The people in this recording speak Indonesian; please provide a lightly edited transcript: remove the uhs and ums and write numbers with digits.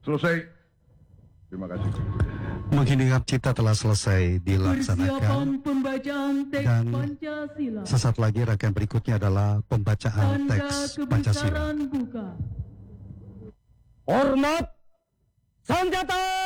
Selesai. Terima kasih. Menghiningap cipta telah selesai dilaksanakan dan sesaat lagi rangkaian berikutnya adalah pembacaan teks Pancasila. Hormat senjata.